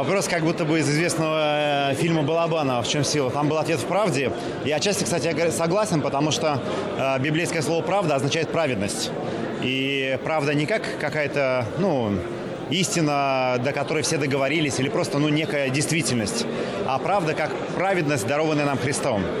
Вопрос как будто бы из известного фильма Балабанова «В чем сила?». Там был ответ в правде. Я отчасти, кстати, согласен, потому что библейское слово «правда» означает праведность. И правда не как какая-то, истина, до которой все договорились, или просто, некая действительность, а правда как праведность, дарованная нам Христом.